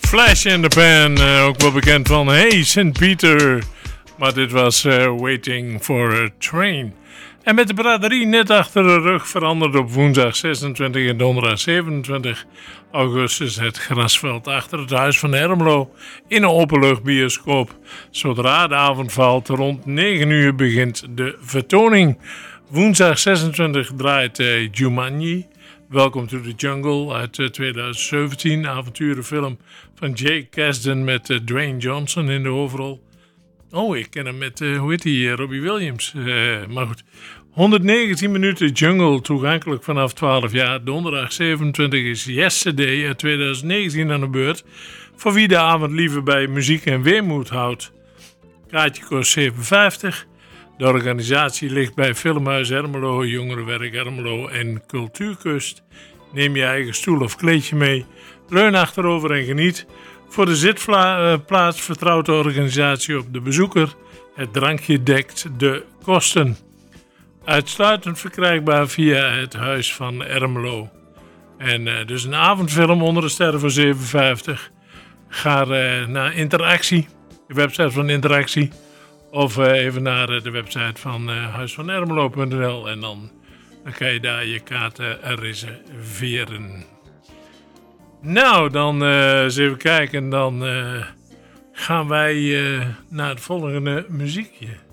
Flash in the Pan, ook wel bekend van Hey St. Peter. Maar dit was Waiting for a Train. En met de braderie net achter de rug verandert op woensdag 26 en donderdag 27 augustus het grasveld achter het Huis van Ermelo in een openluchtbioscoop. Zodra de avond valt, rond 9 uur begint de vertoning. Woensdag 26 draait Jumanji, Welcome to the Jungle uit 2017, avonturenfilm van Jake Kasdan met Dwayne Johnson in de hoofdrol. Oh, ik ken hem met, hoe heet hij, Robbie Williams. Maar goed, 119 minuten Jungle, toegankelijk vanaf 12 jaar. Donderdag 27 is Yesterday uit 2019 aan de beurt. Voor wie de avond liever bij muziek en weemoed houdt. Kaartje kost €7,50. De organisatie ligt bij Filmhuis Ermelo, Jongerenwerk Ermelo en Cultuurkust. Neem je eigen stoel of kleedje mee. Leun achterover en geniet. Voor de zitplaats vertrouwt de organisatie op de bezoeker. Het drankje dekt de kosten. Uitsluitend verkrijgbaar via het Huis van Ermelo. En dus een avondfilm onder de sterren voor €7,50. Ga naar Interactie, de website van Interactie. Of even naar de website van huisvanermelo.nl en dan kan je daar je kaarten reserveren. Nou, dan eens even kijken. Dan gaan wij naar het volgende muziekje.